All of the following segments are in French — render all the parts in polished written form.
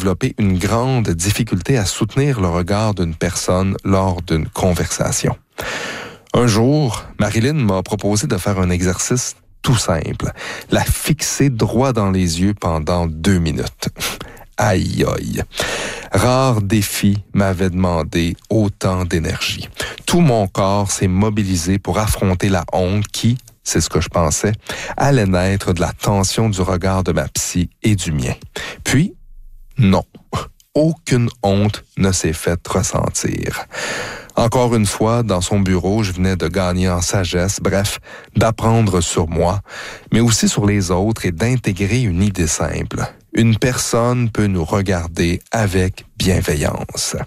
développé une grande difficulté à soutenir le regard d'une personne lors d'une conversation. Un jour, Marilyn m'a proposé de faire un exercice tout simple, la fixer droit dans les yeux pendant 2 minutes. Aïe aïe. Rare défi m'avait demandé autant d'énergie. Tout mon corps s'est mobilisé pour affronter la honte qui, c'est ce que je pensais, allait naître de la tension du regard de ma psy et du mien. Puis, non, aucune honte ne s'est faite ressentir. Encore une fois, dans son bureau, je venais de gagner en sagesse, bref, d'apprendre sur moi, mais aussi sur les autres et d'intégrer une idée simple. Une personne peut nous regarder avec bienveillance.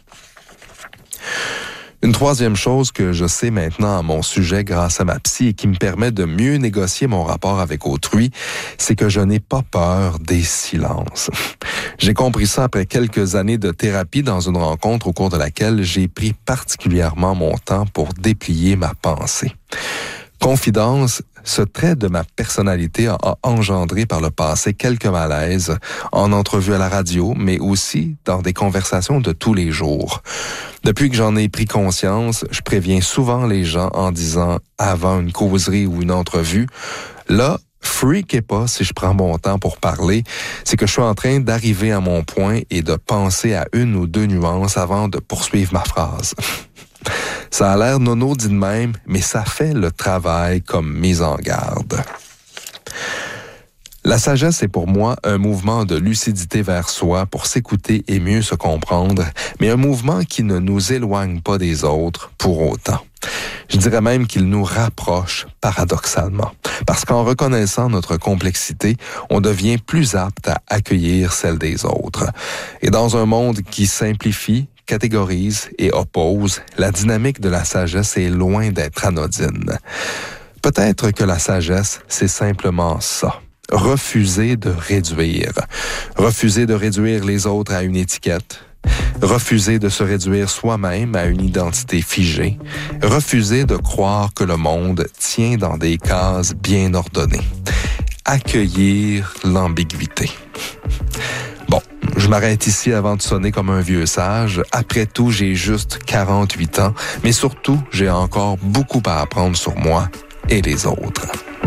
Une troisième chose que je sais maintenant à mon sujet grâce à ma psy et qui me permet de mieux négocier mon rapport avec autrui, c'est que je n'ai pas peur des silences. J'ai compris ça après quelques années de thérapie dans une rencontre au cours de laquelle j'ai pris particulièrement mon temps pour déplier ma pensée. Confidence, ce trait de ma personnalité a engendré par le passé quelques malaises en entrevue à la radio, mais aussi dans des conversations de tous les jours. Depuis que j'en ai pris conscience, je préviens souvent les gens en disant avant une causerie ou une entrevue, là, freakez pas si je prends mon temps pour parler, c'est que je suis en train d'arriver à mon point et de penser à 1 ou 2 nuances avant de poursuivre ma phrase. Ça a l'air nono dit de même, mais ça fait le travail comme mise en garde. La sagesse est pour moi un mouvement de lucidité vers soi pour s'écouter et mieux se comprendre, mais un mouvement qui ne nous éloigne pas des autres pour autant. Je dirais même qu'il nous rapproche paradoxalement, parce qu'en reconnaissant notre complexité, on devient plus apte à accueillir celle des autres. Et dans un monde qui simplifie, catégorise et oppose, la dynamique de la sagesse est loin d'être anodine. Peut-être que la sagesse, c'est simplement ça. Refuser de réduire. Refuser de réduire les autres à une étiquette. Refuser de se réduire soi-même à une identité figée. Refuser de croire que le monde tient dans des cases bien ordonnées. Accueillir l'ambiguïté. Bon, je m'arrête ici avant de sonner comme un vieux sage. Après tout, j'ai juste 48 ans, mais surtout, j'ai encore beaucoup à apprendre sur moi et les autres.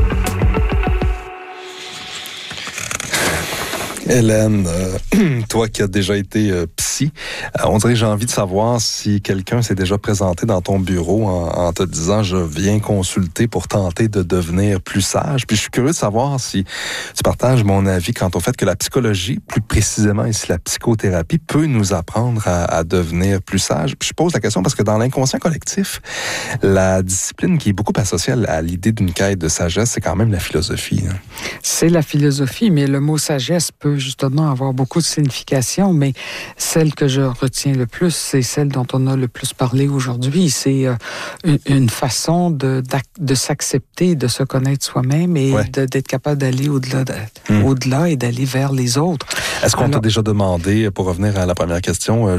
Hélène, toi qui as déjà été psy, on dirait que j'ai envie de savoir si quelqu'un s'est déjà présenté dans ton bureau en te disant « je viens consulter pour tenter de devenir plus sage ». Puis je suis curieux de savoir si tu partages mon avis quant au fait que la psychologie, plus précisément ici la psychothérapie, peut nous apprendre à devenir plus sage. Puis je pose la question parce que dans l'inconscient collectif, la discipline qui est beaucoup associée à l'idée d'une quête de sagesse, c'est quand même la philosophie. Hein. C'est la philosophie, mais le mot sagesse peut justement avoir beaucoup de significations, mais celle que je retiens le plus, c'est celle dont on a le plus parlé aujourd'hui. C'est une façon de s'accepter, de se connaître soi-même et d'être capable d'aller au-delà et d'aller vers les autres. Est-ce qu'on t'a déjà demandé, pour revenir à la première question,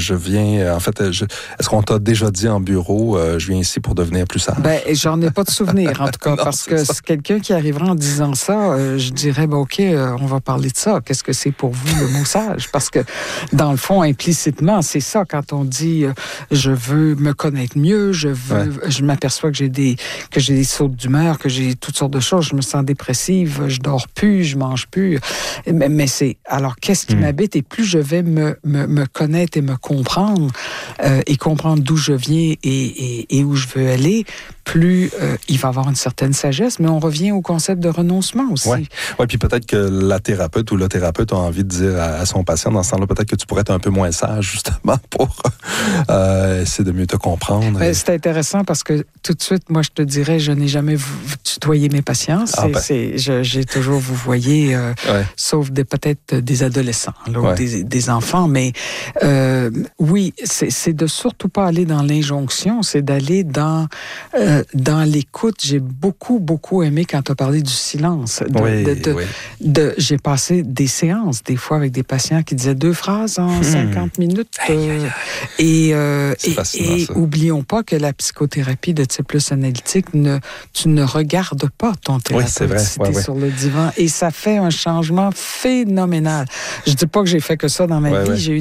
est-ce qu'on t'a déjà dit en bureau, je viens ici pour devenir plus sage? Ben, j'en ai pas de souvenir, en tout cas, non, parce que c'est quelqu'un qui arrivera en disant ça, je dirais, OK, on va parler de ça. Qu'est-ce que c'est pour vous le mot sage? Parce que, dans le fond, implicitement, c'est ça, quand on dit je veux me connaître mieux, je m'aperçois que j'ai des sautes d'humeur, que j'ai toutes sortes de choses, je me sens dépressive, je dors plus, je mange plus. Mais c'est, alors, qu'est-ce qui m'habite? Et plus je vais me connaître et me comprendre, et comprendre d'où je viens et où je veux aller, plus il va avoir une certaine sagesse, mais on revient au concept de renoncement aussi. Oui, puis peut-être que la thérapeute ou le thérapeute a envie de dire à son patient, dans ce temps-là, peut-être que tu pourrais être un peu moins sage, justement, pour essayer de mieux te comprendre. C'est intéressant parce que tout de suite, moi, je te dirais, je n'ai jamais tutoyé mes patients. J'ai toujours vous voyez, sauf peut-être des adolescents là, ou des enfants, mais oui, c'est de surtout pas aller dans l'injonction, c'est d'aller dans l'écoute. J'ai beaucoup aimé quand tu as parlé du silence. J'ai passé des séances, des fois, avec des patients qui disaient 2 phrases en 50 minutes. Et oublions pas que la psychothérapie de type plus analytique, tu ne regardes pas ton thérapeute si tu es sur le divan. Et ça fait un changement phénoménal. Je dis pas que j'ai fait que ça dans ma vie. J'ai eu